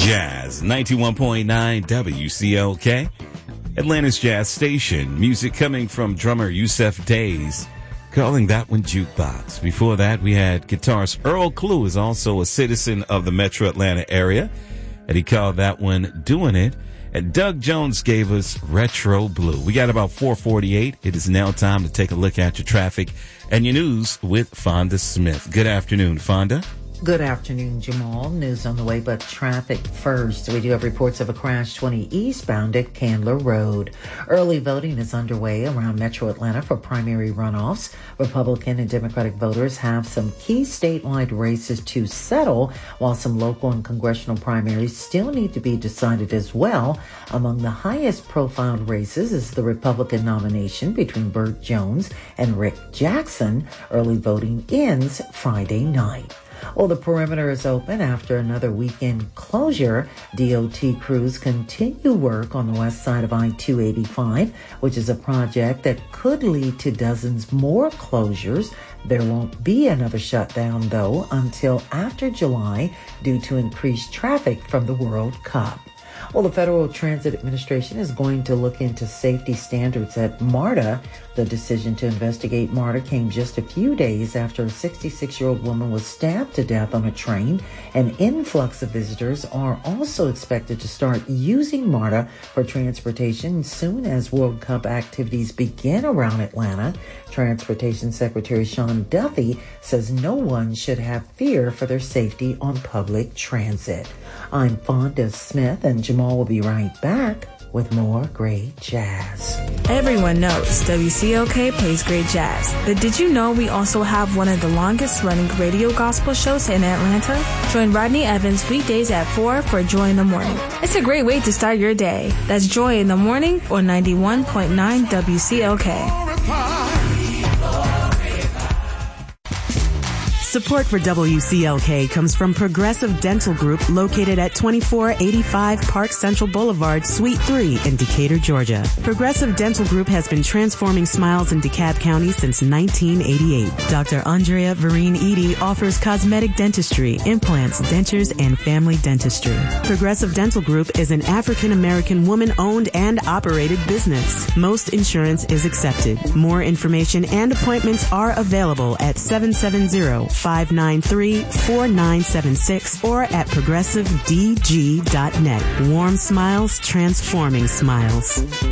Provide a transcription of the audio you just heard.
Jazz, 91.9 WCLK, Atlanta's Jazz Station. Music coming from drummer Yusef Days, calling that one Jukebox. Before that, we had guitarist Earl Klugh, is also a citizen of the Metro Atlanta area, and he called that one Doing It. And Doug Jones gave us Retro Blue. We got about 4:48. It is now time to take a look at your traffic and your news with Fonda Smith. Good afternoon, Fonda. Good afternoon, Jamal. News on the way, but traffic first. We do have reports of a crash 20 eastbound at Candler Road. Early voting is underway around Metro Atlanta for primary runoffs. Republican and Democratic voters have some key statewide races to settle, while some local and congressional primaries still need to be decided as well. Among the highest profiled races is the Republican nomination between Burt Jones and Rick Jackson. Early voting ends Friday night. Well, the perimeter is open after another weekend closure. DOT crews continue work on the west side of I-285, which is a project that could lead to dozens more closures. There won't be another shutdown, though, until after July due to increased traffic from the World Cup. Well, the Federal Transit Administration is going to look into safety standards at MARTA. The decision to investigate MARTA came just a few days after a 66-year-old woman was stabbed to death on a train. An influx of visitors are also expected to start using MARTA for transportation soon as World Cup activities begin around Atlanta. Transportation Secretary Sean Duffy says no one should have fear for their safety on public transit. I'm Fonda Smith, and Jamal will be right back with more great jazz. Everyone knows WCLK plays great jazz, but did you know we also have one of the longest running radio gospel shows in Atlanta? Join Rodney Evans weekdays at 4 for Joy in the Morning. It's a great way to start your day. That's Joy in the Morning on 91.9 WCLK. Support for WCLK comes from Progressive Dental Group, located at 2485 Park Central Boulevard, Suite 3 in Decatur, Georgia. Progressive Dental Group has been transforming smiles in DeKalb County since 1988. Dr. Andrea Vereen Edie offers cosmetic dentistry, implants, dentures, and family dentistry. Progressive Dental Group is an African-American woman-owned and operated business. Most insurance is accepted. More information and appointments are available at 770-593-4976 or at progressivedg.net. Warm smiles, transforming smiles.